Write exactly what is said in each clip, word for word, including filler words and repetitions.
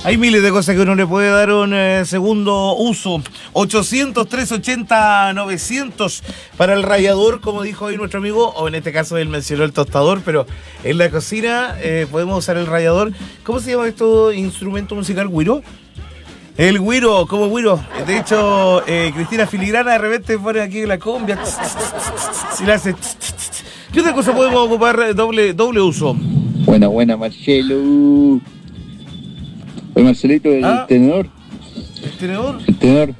Hay miles de cosas que uno le puede dar un eh, segundo uso. ochocientos, trescientos ochenta, novecientos para el rallador, como dijo ahí nuestro amigo, o en este caso él mencionó el tostador, pero en la cocina eh, podemos usar el rallador. ¿Cómo se llama esto instrumento musical? ¿Güiro? El güiro, como güiro. De hecho, eh, Cristina Filigrana de repente pone aquí la cumbia. Si la hace. ¿Qué otra cosa podemos ocupar doble, doble uso? Buena, buena, Marcelo. Oye, Marcelito, el ¿Ah? tenedor. ¿El tenedor? El tenedor.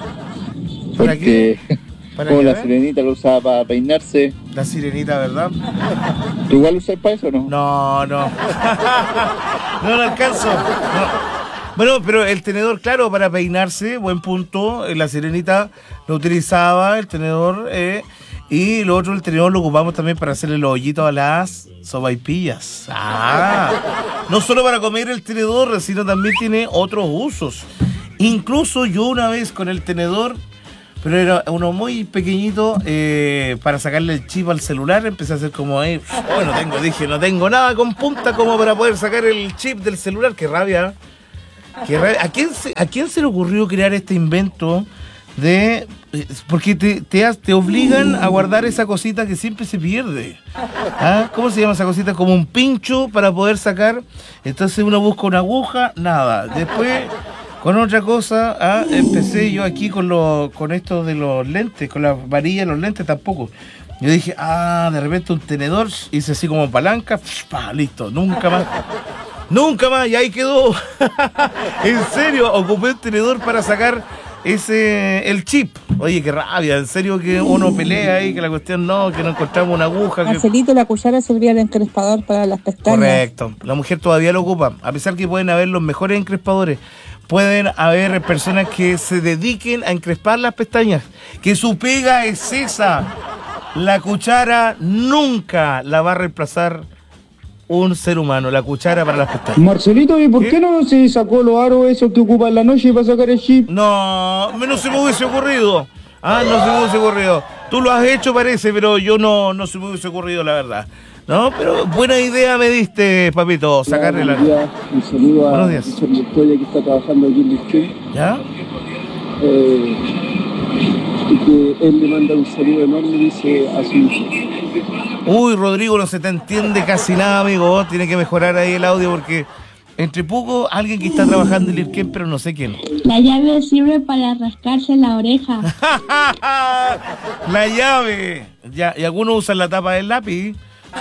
¿Para Porque, qué? ¿Para como qué, la eh? sirenita lo usaba para peinarse. La sirenita, ¿verdad? ¿Tú igual usas para eso o no? No, no. No, no alcanzo. No. Bueno, pero el tenedor, claro, para peinarse, buen punto. La sirenita lo utilizaba, el tenedor. Eh, y lo otro, el tenedor lo ocupamos también para hacerle los hoyitos a las sopaipillas. Ah, no solo para comer el tenedor, sino también tiene otros usos. Incluso yo una vez con el tenedor, pero era uno muy pequeñito, eh, para sacarle el chip al celular, empecé a hacer como, eh, oh, no tengo, dije, no tengo nada con punta como para poder sacar el chip del celular. Qué rabia, qué rabia. ¿A quién se, a quién se le ocurrió crear este invento de...? Porque te, te, te obligan a guardar esa cosita que siempre se pierde. ¿Ah? ¿Cómo se llama esa cosita? Como un pincho para poder sacar. Entonces uno busca una aguja, nada. Después, con otra cosa, ¿ah? Empecé yo aquí con, lo, con esto de los lentes, con la varilla de los lentes tampoco. Yo dije, ah, de repente un tenedor, hice así como palanca, pa, listo, nunca más. Nunca más, y ahí quedó. En serio, ocupé un tenedor para sacar ese el chip. Oye, qué rabia, en serio que uno pelea ahí, que la cuestión no, que no encontramos una aguja. Marcelito, que... la cuchara servía de encrespador para las pestañas. Correcto, la mujer todavía lo ocupa, a pesar que pueden haber los mejores encrespadores. Pueden haber personas que se dediquen a encrespar las pestañas, que su pega es esa. La cuchara nunca la va a reemplazar un ser humano, la cuchara para las pestañas. Marcelito, ¿y por qué, ¿Qué no se sacó los aros esos que ocupa en la noche para sacar el chip? No, no se me hubiese ocurrido. Ah, no se me hubiese ocurrido. Tú lo has hecho, parece, pero yo no, no se me hubiese ocurrido, la verdad. No, pero buena idea me diste, papito, sacarle la... Buenos días, un saludo a Buenos días. Richard Montoya, que está trabajando aquí en Lisquén. ¿Ya? Eh, y que él le manda un saludo enorme, dice a su hijo. Uy, Rodrigo, no se te entiende casi nada, amigo. Tiene que mejorar ahí el audio porque entre poco alguien que está trabajando en Lisquén, pero no sé quién. La llave sirve para rascarse la oreja. La llave. Ya, y algunos usan la tapa del lápiz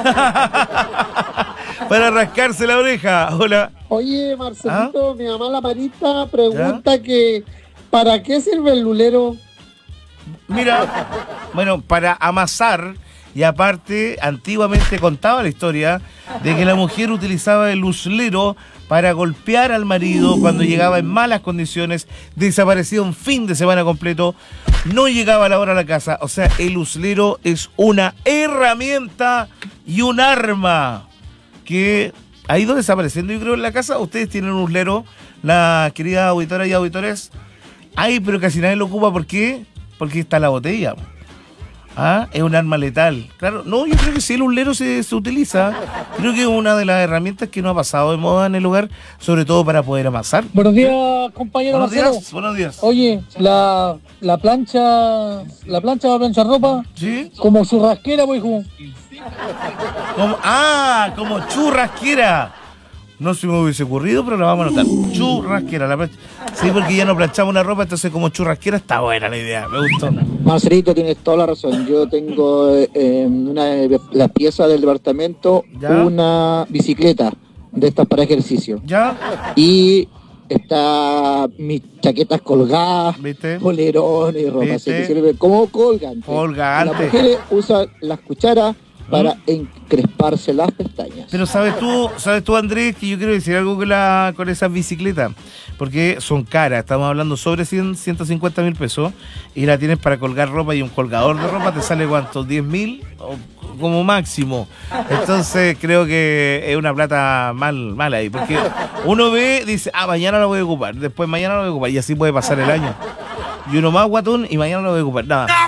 para rascarse la oreja. Hola. Oye, Marcelito, ¿Ah? Mi mamá la Marita pregunta ¿Ya? que ¿para qué sirve el lulero? Mira, bueno, para amasar. Y aparte, antiguamente contaba la historia de que la mujer utilizaba el uslero para golpear al marido cuando llegaba en malas condiciones, desaparecía un fin de semana completo, no llegaba a la hora a la casa. O sea, el uslero es una herramienta y un arma que ha ido desapareciendo, yo creo, en la casa. Ustedes tienen un uslero, las queridas auditoras y auditores. Ay, pero casi nadie lo ocupa. ¿Por qué? Porque está la botella. Ah, es un arma letal. Claro, no, yo creo que sí, el uslero se, se utiliza. Creo que es una de las herramientas que no ha pasado de moda en el hogar, sobre todo para poder amasar. Buenos días, compañero Buenos Marcelo. días, buenos días. Oye, la, la plancha, la plancha va a planchar ropa. ¿Sí? Como churrasquera, pues, hijo. Como, ah, como churrasquera. No se me hubiese ocurrido, pero la vamos a anotar. Churrasquera, la plancha. Sí, porque ya no planchamos una ropa, entonces como churrasquera está buena la idea, me gustó. Marcelito, tienes toda la razón. Yo tengo eh, en una de las piezas del departamento ¿Ya? Una bicicleta de estas para ejercicio. ¿Ya? Y está mis chaquetas colgadas, ¿Viste? polerones y ropa. Así que sirve como colgante. Colgante. Las mujeres usan las cucharas para encresparse las pestañas. Pero sabes tú, sabes tú, Andrés, que yo quiero decir algo con, la, con esas bicicletas, porque son caras, estamos hablando sobre cien, ciento cincuenta mil pesos, y la tienes para colgar ropa, y un colgador de ropa te sale ¿cuánto? diez mil como máximo. Entonces creo que es una plata mal, mal ahí, porque uno ve, dice, ah, mañana lo voy a ocupar, después mañana lo voy a ocupar, y así puede pasar el año. Y uno más guatón y mañana lo voy a ocupar. Nada.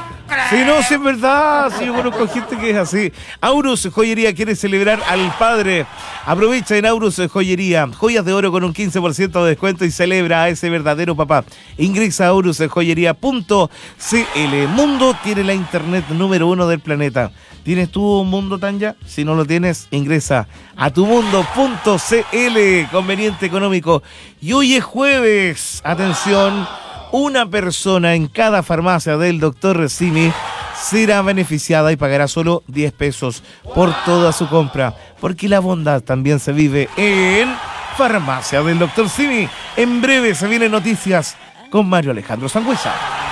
Sí, no, sí es verdad. Sí, yo conozco gente que es así. Aurus Joyería quiere celebrar al padre. Aprovecha en Aurus Joyería. Joyas de oro con un quince por ciento de descuento y celebra a ese verdadero papá. Ingresa a aurus joyería punto c l. Mundo tiene la internet número uno del planeta. ¿Tienes tu Mundo, Tanya? Si no lo tienes, ingresa a tu mundo punto c l. Conveniente económico. Y hoy es jueves. Atención. Una persona en cada farmacia del doctor Simi será beneficiada y pagará solo diez pesos por toda su compra. Porque la bondad también se vive en Farmacia del doctor Simi. En breve se vienen noticias con Mario Alejandro Sangüesa.